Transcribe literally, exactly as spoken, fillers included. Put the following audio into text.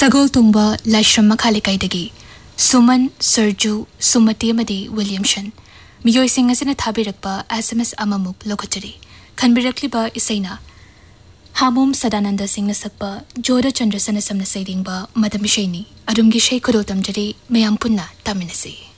सगोल तुंगबा लाइश्रम मखाले काइदगी सुमन सरजू सुमति अमदी Williamson मियोइसिंग असना थाबिरकपा SMS अममुक लोखचरी खनबिरकलिबा इसैना हामोम Sadanand Singh न सकपा जोरा चंद्र सनसमन सैरिंगबा मदमिशैनी अरुमगी शै खुरोतम जरी मयाम पुन्ना तामिनसी।